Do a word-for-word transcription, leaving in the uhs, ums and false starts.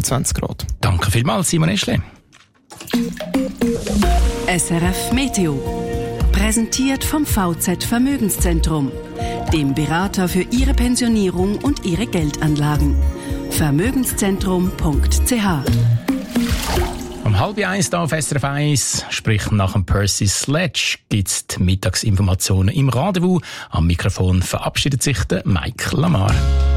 achtundzwanzig Grad. Danke vielmals, Simon Eschle. S R F Meteo. Präsentiert vom V Z Vermögenszentrum, dem Berater für Ihre Pensionierung und Ihre Geldanlagen. Vermögenszentrum punkt c h. Um halb eins hier auf S R F eins, sprich nach dem Percy Sledge, gibt es die Mittagsinformationen im Rendezvous. Am Mikrofon verabschiedet sich der Mike Lamar.